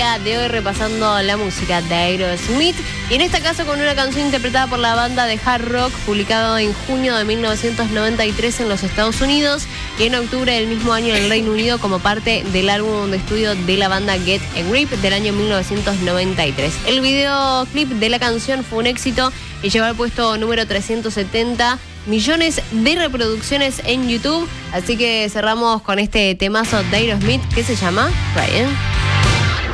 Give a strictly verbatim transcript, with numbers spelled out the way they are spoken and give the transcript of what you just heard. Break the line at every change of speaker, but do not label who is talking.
De hoy repasando la música de Aerosmith y en este caso con una canción interpretada por la banda de hard rock publicada en junio de mil novecientos noventa y tres en los Estados Unidos y en octubre del mismo año en el Reino Unido como parte del álbum de estudio de la banda Get a Grip del año mil novecientos noventa y tres. El videoclip de la canción fue un éxito y llegó al puesto número trescientos setenta millones de reproducciones en YouTube, así que cerramos con este temazo de Aerosmith que se llama Ryan.